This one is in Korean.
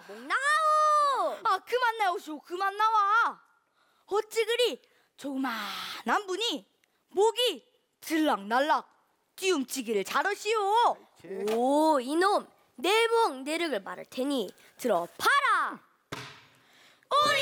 목 나오. 아, 그만 나오시오. 그만 나와. 어찌 그리 조그만한 분이 목이 들락날락 띄움치기를 잘하시오. 오, 이놈 내목 내력을 말할 테니 들어봐라.